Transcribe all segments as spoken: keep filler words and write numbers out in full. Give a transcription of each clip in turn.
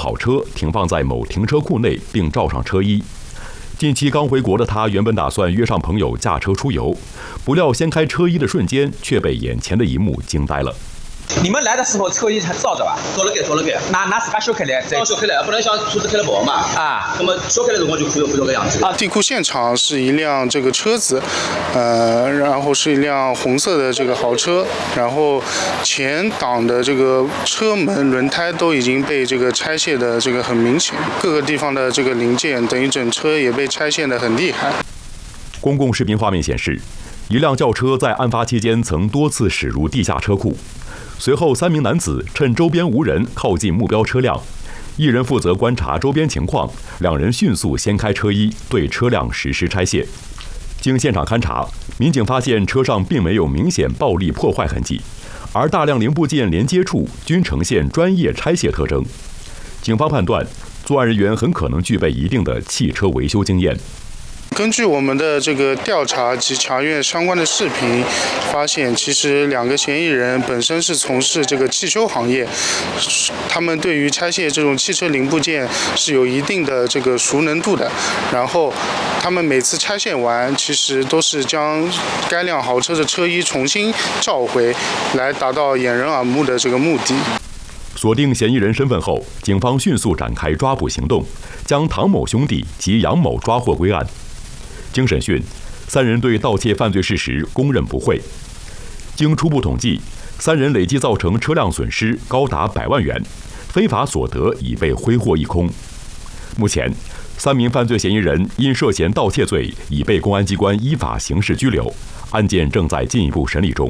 好车停放在某停车库内，并罩上车衣。近期刚回国的他，原本打算约上朋友驾车出游，不料掀开车衣的瞬间，却被眼前的一幕惊呆了。 你们来的时候车衣还罩着吧？ 罩了盖，罩了盖。 哪哪自家修开来？ 刚修开来，不然像车子开了跑嘛。啊，那么修开的辰光就会有会这个样子。 啊，地库现场是一辆这个车子，呃，然后是一辆红色的这个豪车，然后前挡的这个车门轮胎都已经被这个拆卸的这个很明显，各个地方的这个零件等于整车也被拆卸的很厉害。 公共视频画面显示，一辆轿车在案发期间曾多次驶入地下车库。 随后，三名男子趁周边无人靠近目标车辆，一人负责观察周边情况，两人迅速掀开车衣，对车辆实施拆卸。经现场勘查，民警发现车上并没有明显暴力破坏痕迹，而大量零部件连接处均呈现专业拆卸特征。警方判断，作案人员很可能具备一定的汽车维修经验。 根据我们的这个调查及查阅相关的视频，发现其实两个嫌疑人本身是从事这个汽修行业，他们对于拆卸这种汽车零部件是有一定的这个熟能度的。然后，他们每次拆卸完，其实都是将该辆豪车的车衣重新罩回，来达到掩人耳目的这个目的。 锁定嫌疑人身份后，警方迅速展开抓捕行动，将唐某兄弟及杨某抓获归案。 经审讯，三人对盗窃犯罪事实供认不讳。经初步统计，三人累计造成车辆损失高达百万元，非法所得已被挥霍一空。目前，三名犯罪嫌疑人因涉嫌盗窃罪已被公安机关依法刑事拘留，案件正在进一步审理中。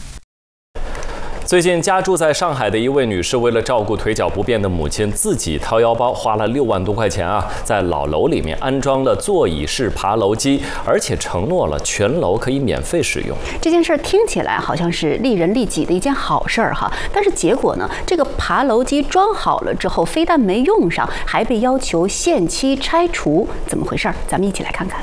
最近，家住在上海的一位女士，为了照顾腿脚不便的母亲，自己掏腰包花了六万多块钱啊，在老楼里面安装了座椅式爬楼机，而且承诺了全楼可以免费使用。 这件事儿听起来好像是利人利己的一件好事儿哈，但是结果呢，这个爬楼机装好了之后，非但没用上，还被要求限期拆除，怎么回事？咱们一起来看看。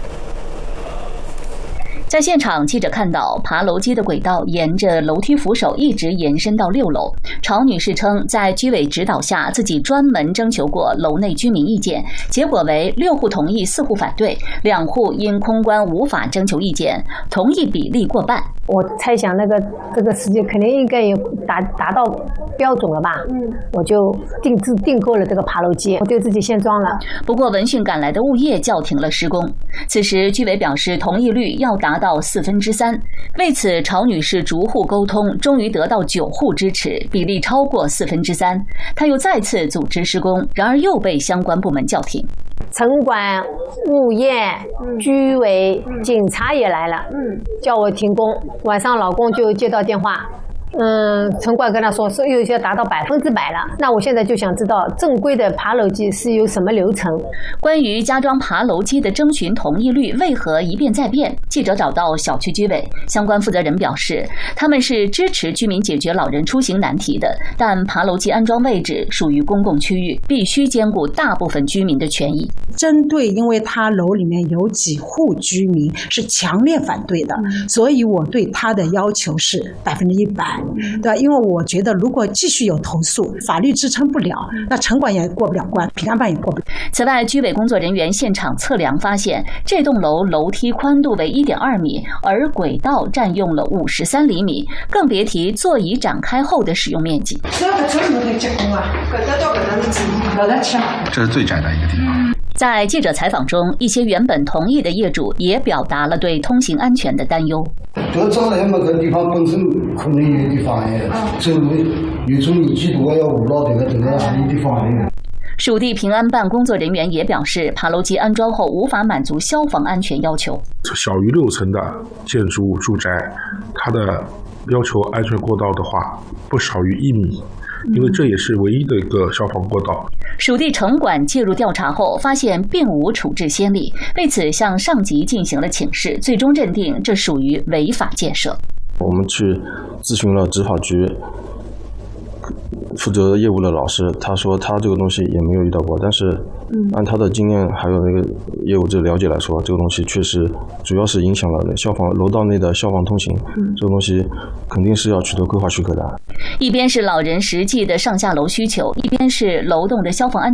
在现场，记者看到爬楼机的轨道沿着楼梯扶手一直延伸到六楼。曹女士称，在居委指导下，自己专门征求过楼内居民意见，结果为六户同意，四户反对，两户因空关无法征求意见，同意比例过半。 我猜想，那个这个时间肯定应该也达达到标准了吧？嗯，我就定制订购了这个爬楼机，我对自己先装了。 不过，闻讯赶来的物业叫停了施工。此时，居委表示同意率要达到四分之三。为此，曹女士逐户沟通，终于得到九户支持，比例超过四分之三。她又再次组织施工，然而又被相关部门叫停。 城管、物业、居委、警察也来了，叫我停工。晚上老公就接到电话，嗯，城管跟他说是又要达到百分之百了。那我现在就想知道正规的爬楼机是有什么流程？ 关于加装爬楼机的征询同意率为何一变再变？记者找到小区居委相关负责人表示，他们是支持居民解决老人出行难题的，但爬楼机安装位置属于公共区域，必须兼顾大部分居民的权益。 针对，因为他楼里面有几户居民是强烈反对的，嗯、所以我对他的要求是百分之一百，对吧？因为我觉得如果继续有投诉，法律支撑不了，那城管也过不了关，平安办也过不了。 此外，居委工作人员现场测量发现，这栋楼楼梯宽度为 一点二米，而轨道占用了五十三厘米，更别提座椅展开后的使用面积。 这个这么个结构啊，轨道到轨道是几米？老得起。 这是最窄的一个地方。 在记者采访中，一些原本同意的业主也表达了对通行安全的担忧。 就找那么个地方本身可能有地方哎，走路有种年纪大要误了这个这个有地方哎。 属地平安办工作人员也表示，爬楼机安装后无法满足消防安全要求。 小于六层的建筑物住宅，它的要求安全过道的话，不少于一米。 因为这也是唯一的一个消防过道。 属地城管介入调查后，发现并无处置先例，为此向上级进行了请示，最终认定这属于违法建设。 我们去咨询了执法局负责业务的老师，他说他这个东西也没有遇到过，但是按他的经验还有那个业务这了解来说，这个东西确实主要是影响了消防楼道内的消防通行，这个东西肯定是要取得规划许可的。 一边是老人实际的上下楼需求，一边是楼栋的消防安全。